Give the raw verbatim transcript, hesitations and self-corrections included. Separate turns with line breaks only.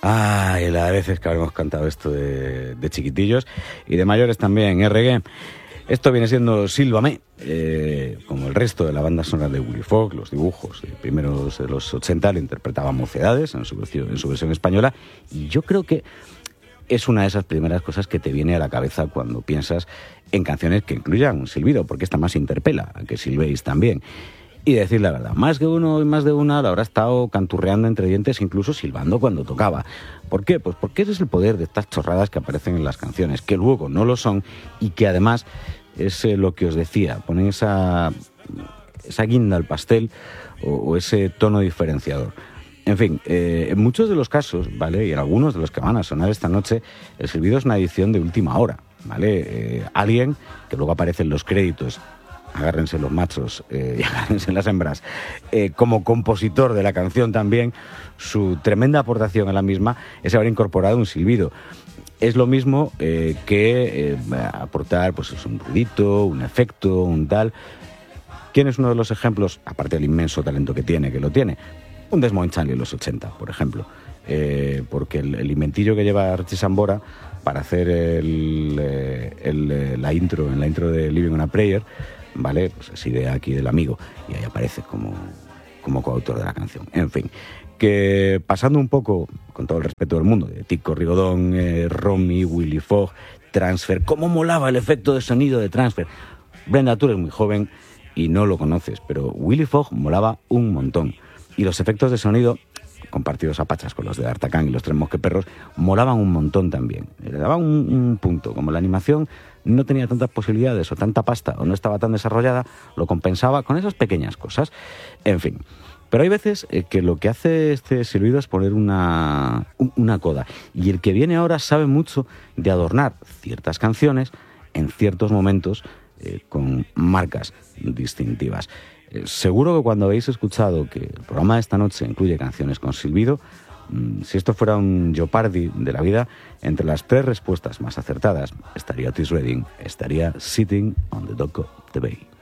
Ay, las veces que habremos cantado esto de, de chiquitillos y de mayores también, R G. Esto viene siendo Sílvame, eh, como el resto de la banda sonora de Willy Fogg. Los dibujos eh, primeros de los ochenta lo interpretaban Mocedades en su, versión, en su versión española, y yo creo que es una de esas primeras cosas que te viene a la cabeza cuando piensas en canciones que incluyan un silbido, porque esta más interpela a que silbéis también. Y decir la verdad, más que uno y más de una lo habrá estado canturreando entre dientes, incluso silbando cuando tocaba. ¿Por qué? Pues porque ese es el poder de estas chorradas que aparecen en las canciones, que luego no lo son y que además es eh, lo que os decía, ponen esa, esa guinda al pastel o, o ese tono diferenciador. En fin, eh, en muchos de los casos, ¿vale? Y en algunos de los que van a sonar esta noche, el silbido es una edición de última hora, ¿vale? Eh, alguien que luego aparece en los créditos, agárrense los machos eh, y agárrense las hembras, eh, como compositor de la canción también, su tremenda aportación a la misma es haber incorporado un silbido. Es lo mismo eh, que eh, aportar pues, un ruidito, un efecto, un tal. ¿Quién es uno de los ejemplos, aparte del inmenso talento que tiene, que lo tiene? Un Desmond Child en los ochenta, por ejemplo. Eh, porque el, el inventillo que lleva Richie Sambora para hacer el, el, el, la intro, en la intro de Living on a Prayer, ¿vale? Pues es idea aquí del amigo y ahí aparece como, como coautor de la canción. En fin, que pasando un poco, con todo el respeto del mundo, de Tico Rigodón, eh, Romy, Willy Fogg, Transfer, cómo molaba el efecto de sonido de Transfer. Brenda, tú eres muy joven y no lo conoces, pero Willy Fogg molaba un montón. Y los efectos de sonido, compartidos a pachas con los de D'Artagnan y los Tres Mosqueperros, molaban un montón también. Le daban un, un punto. Como la animación no tenía tantas posibilidades o tanta pasta o no estaba tan desarrollada, lo compensaba con esas pequeñas cosas. En fin. Pero hay veces eh, que lo que hace este silbido es poner una, una coda. Y el que viene ahora sabe mucho de adornar ciertas canciones en ciertos momentos eh, con marcas distintivas. Eh, seguro que cuando habéis escuchado que el programa de esta noche incluye canciones con silbido, mmm, si esto fuera un Jeopardy de la vida, entre las tres respuestas más acertadas estaría Otis Redding, estaría Sitting on the Dock of the Bay.